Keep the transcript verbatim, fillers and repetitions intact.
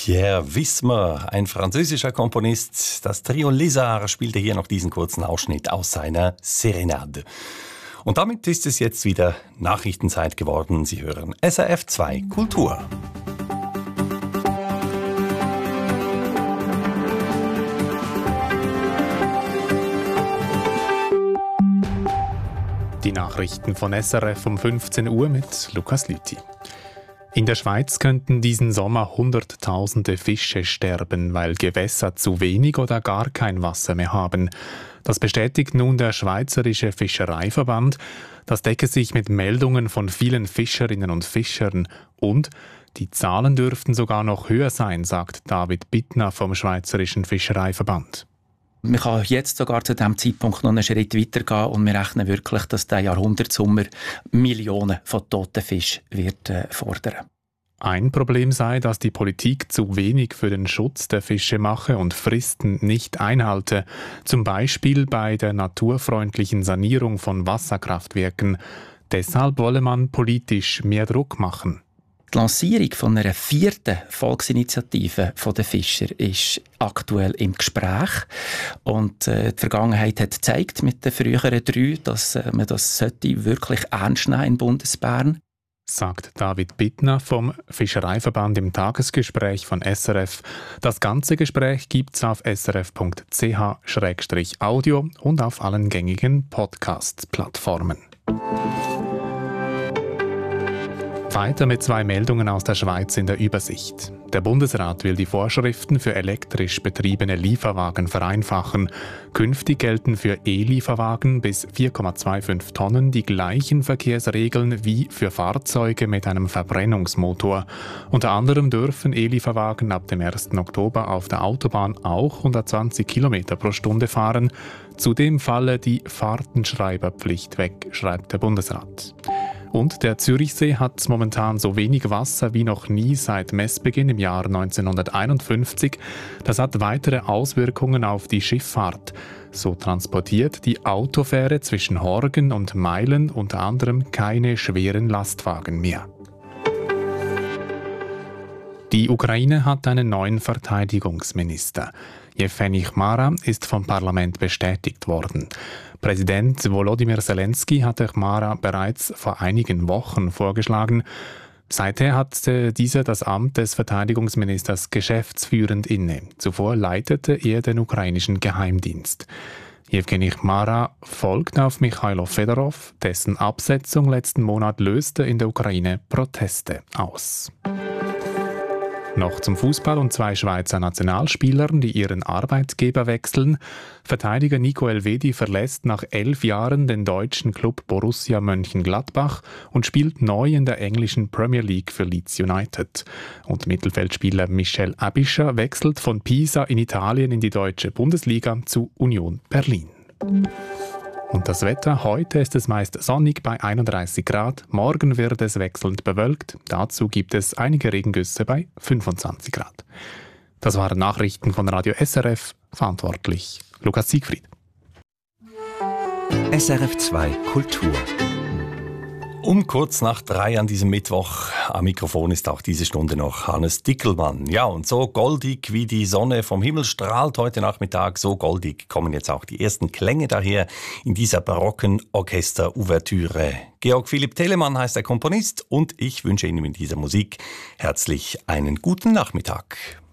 Pierre Wismer, ein französischer Komponist. Das Trio Lézard spielte hier noch diesen kurzen Ausschnitt aus seiner Serenade. Und damit ist es jetzt wieder Nachrichtenzeit geworden. Sie hören S R F zwei Kultur. Die Nachrichten von S R F um fünfzehn Uhr mit Lukas Lüthi. In der Schweiz könnten diesen Sommer Hunderttausende Fische sterben, weil Gewässer zu wenig oder gar kein Wasser mehr haben. Das bestätigt nun der Schweizerische Fischereiverband. Das decke sich mit Meldungen von vielen Fischerinnen und Fischern. Und die Zahlen dürften sogar noch höher sein, sagt David Bittner vom Schweizerischen Fischereiverband. Man kann jetzt sogar zu diesem Zeitpunkt noch einen Schritt weitergehen und wir rechnen wirklich, dass der Jahrhundertsommer Millionen von toten Fischen wird äh, fordern. Ein Problem sei, dass die Politik zu wenig für den Schutz der Fische mache und Fristen nicht einhalte, zum Beispiel bei der naturfreundlichen Sanierung von Wasserkraftwerken. Deshalb wolle man politisch mehr Druck machen. Die Lancierung von einer vierten Volksinitiative der Fischer ist aktuell im Gespräch. Und äh, die Vergangenheit hat gezeigt mit den früheren drei, dass äh, man das sollte wirklich ernst nehmen in Bundesbern. Sagt David Bittner vom Fischereiverband im Tagesgespräch von S R F. Das ganze Gespräch gibt's auf s r f punkt c h slash audio und auf allen gängigen Podcast-Plattformen. Weiter mit zwei Meldungen aus der Schweiz in der Übersicht. Der Bundesrat will die Vorschriften für elektrisch betriebene Lieferwagen vereinfachen. Künftig gelten für E-Lieferwagen bis vier Komma fünfundzwanzig Tonnen die gleichen Verkehrsregeln wie für Fahrzeuge mit einem Verbrennungsmotor. Unter anderem dürfen E-Lieferwagen ab dem ersten Oktober auf der Autobahn auch hundertzwanzig Kilometer pro Stunde fahren. Zudem falle die Fahrtenschreiberpflicht weg, schreibt der Bundesrat. Und der Zürichsee hat momentan so wenig Wasser wie noch nie seit Messbeginn im Jahr neunzehnhunderteinundfünfzig. Das hat weitere Auswirkungen auf die Schifffahrt. So transportiert die Autofähre zwischen Horgen und Meilen unter anderem keine schweren Lastwagen mehr. Die Ukraine hat einen neuen Verteidigungsminister. Jewgeni Chmara ist vom Parlament bestätigt worden. Präsident Volodymyr Zelensky hatte Chmara bereits vor einigen Wochen vorgeschlagen. Seither hat dieser das Amt des Verteidigungsministers geschäftsführend inne. Zuvor leitete er den ukrainischen Geheimdienst. Jewgeni Chmara folgt auf Michailo Fedorov, dessen Absetzung letzten Monat löste in der Ukraine Proteste aus. Noch zum Fußball und zwei Schweizer Nationalspielern, die ihren Arbeitgeber wechseln. Verteidiger Nico Elvedi verlässt nach elf Jahren den deutschen Club Borussia Mönchengladbach und spielt neu in der englischen Premier League für Leeds United. Und Mittelfeldspieler Michel Abischer wechselt von Pisa in Italien in die deutsche Bundesliga zu Union Berlin. Und das Wetter, heute ist es meist sonnig bei einunddreißig Grad, morgen wird es wechselnd bewölkt, dazu gibt es einige Regengüsse bei fünfundzwanzig Grad. Das waren Nachrichten von Radio S R F, verantwortlich Lukas Siegfried. S R F zwei Kultur. Um kurz nach drei an diesem Mittwoch. Am Mikrofon ist auch diese Stunde noch Hannes Dickelmann. Ja, und so goldig wie die Sonne vom Himmel strahlt heute Nachmittag, so goldig kommen jetzt auch die ersten Klänge daher in dieser barocken Orchester-Ouvertüre. Georg Philipp Telemann heißt der Komponist und ich wünsche Ihnen mit dieser Musik herzlich einen guten Nachmittag.